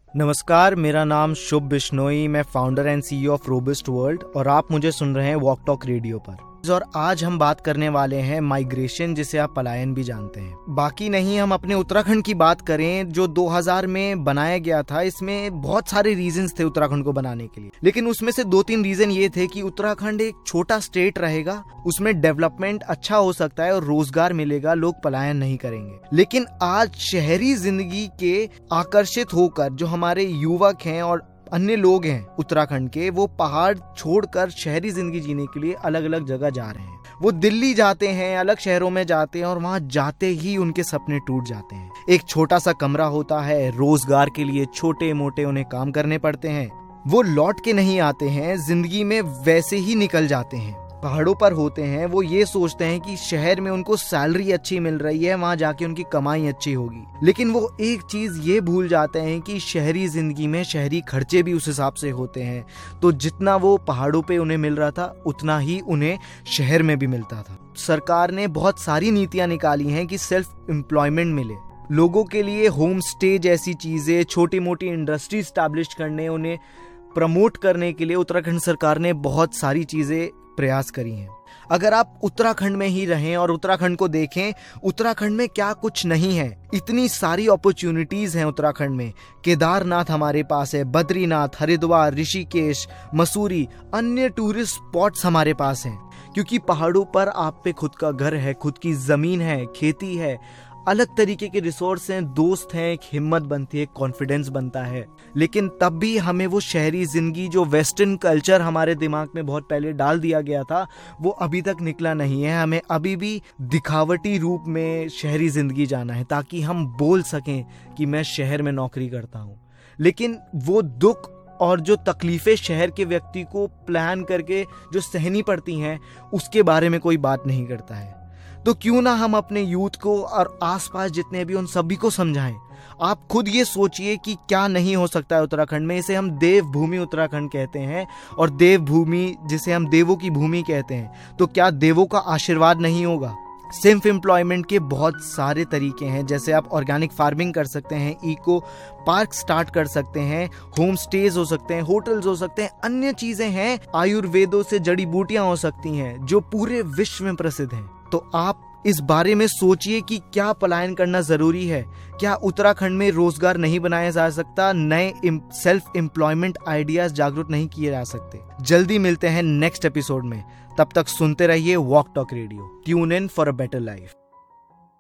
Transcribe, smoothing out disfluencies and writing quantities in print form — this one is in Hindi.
नमस्कार, मेरा नाम शुभ बिश्नोई, मैं founder and CEO of robust world और आप मुझे सुन रहे हैं वॉक टॉक रेडियो पर। और आज हम बात करने वाले हैं माइग्रेशन, जिसे आप पलायन भी जानते हैं। बाकी नहीं, हम अपने उत्तराखंड की बात करें जो 2000 में बनाया गया था। इसमें बहुत सारे रीजंस थे उत्तराखंड को बनाने के लिए, लेकिन उसमें से 2-3 रीजन ये थे कि उत्तराखंड एक छोटा स्टेट रहेगा, उसमें डेवलपमेंट अच्छा हो सकता है और रोजगार मिलेगा, लोग पलायन नहीं करेंगे। लेकिन आज शहरी जिंदगी के आकर्षित होकर जो हमारे युवक हैं और अन्य लोग हैं उत्तराखंड के, वो पहाड़ छोड़कर शहरी जिंदगी जीने के लिए अलग अलग जगह जा रहे हैं। वो दिल्ली जाते हैं, अलग शहरों में जाते हैं और वहां जाते ही उनके सपने टूट जाते हैं। एक छोटा सा कमरा होता है, रोजगार के लिए छोटे मोटे उन्हें काम करने पड़ते हैं। वो लौट के नहीं आते हैं, जिंदगी में वैसे ही निकल जाते हैं। पहाड़ों पर होते हैं, वो ये सोचते हैं कि शहर में उनको सैलरी अच्छी मिल रही है, वहां जाके उनकी कमाई अच्छी होगी। लेकिन वो एक चीज ये भूल जाते हैं कि शहरी जिंदगी में शहरी खर्चे भी उस हिसाब से होते हैं। तो जितना वो पहाड़ों पे उन्हें मिल रहा था, उतना ही उन्हें शहर में भी मिलता था। सरकार ने बहुत सारी नीतियां निकाली हैं कि सेल्फ एम्प्लॉयमेंट मिले लोगों के लिए। होम स्टे जैसी चीजें, छोटी मोटी इंडस्ट्री स्टैब्लिश करने, उन्हें प्रमोट करने के लिए उत्तराखंड सरकार ने बहुत सारी चीजें प्रयास करी हैं। अगर आप उत्तराखंड में ही रहें और उत्तराखंड को देखें, उत्तराखंड में क्या कुछ नहीं है। इतनी सारी अपॉर्चुनिटीज हैं उत्तराखंड में। केदारनाथ हमारे पास है, बद्रीनाथ, हरिद्वार, ऋषिकेश, मसूरी, अन्य टूरिस्ट स्पॉट्स हमारे पास हैं। क्योंकि पहाड़ों पर आप पे खुद का घर है, खुद की जमीन है, खेती है, अलग तरीके के रिसोर्स हैं, दोस्त हैं, एक हिम्मत बनती है, कॉन्फिडेंस बनता है। लेकिन तब भी हमें वो शहरी जिंदगी, जो वेस्टर्न कल्चर हमारे दिमाग में बहुत पहले डाल दिया गया था, वो अभी तक निकला नहीं है। हमें अभी भी दिखावटी रूप में शहरी जिंदगी जाना है ताकि हम बोल सकें कि मैं शहर में नौकरी करता हूँ। लेकिन वो दुख और जो तकलीफें शहर के व्यक्ति को प्लान करके जो सहनी पड़ती हैं, उसके बारे में कोई बात नहीं करता है। तो क्यों ना हम अपने यूथ को और आसपास जितने भी, उन सभी को समझाएं। आप खुद ये सोचिए कि क्या नहीं हो सकता है उत्तराखंड में। इसे हम देवभूमि उत्तराखंड कहते हैं, और देवभूमि जिसे हम देवों की भूमि कहते हैं, तो क्या देवों का आशीर्वाद नहीं होगा। सेल्फ एम्प्लॉयमेंट के बहुत सारे तरीके हैं, जैसे आप ऑर्गेनिक फार्मिंग कर सकते हैं, इको पार्क स्टार्ट कर सकते हैं, होम स्टेज हो सकते हैं, होटल्स हो सकते हैं, अन्य चीजें हैं। आयुर्वेदों से जड़ी बूटियां हो सकती हैं जो पूरे विश्व में प्रसिद्ध हैं। तो आप इस बारे में सोचिए कि क्या पलायन करना जरूरी है। क्या उत्तराखंड में रोजगार नहीं बनाया जा सकता, नए सेल्फ एम्प्लॉयमेंट आइडियाज जागरूक नहीं किए जा सकते। जल्दी मिलते हैं नेक्स्ट एपिसोड में, तब तक सुनते रहिए walk talk radio. Tune in for a better life.